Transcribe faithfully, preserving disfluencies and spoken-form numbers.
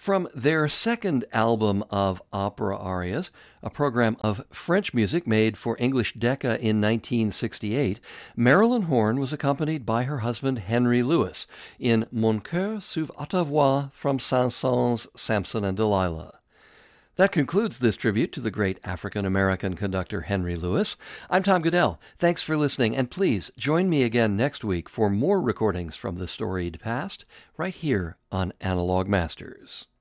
From their second album of opera arias, a program of French music made for English Decca in nineteen sixty-eight, Marilyn Horne was accompanied by her husband Henry Lewis in Mon cœur s'ouvre à ta voix from Saint-Saëns' Samson and Delilah. That concludes this tribute to the great African-American conductor Henry Lewis. I'm Tom Goodell. Thanks for listening, and please join me again next week for more recordings from the storied past right here on Analog Masters.